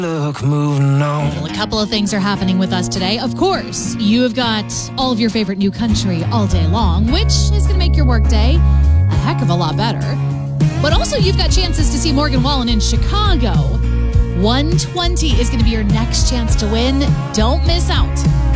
Look, moving on. Well, a couple of things are happening with us today. Of course, you have got all of your favorite new country all day long, which is going to make your workday a heck of a lot better. But also, you've got chances to see Morgan Wallen in Chicago. 120 is going to be your next chance to win. Don't miss out.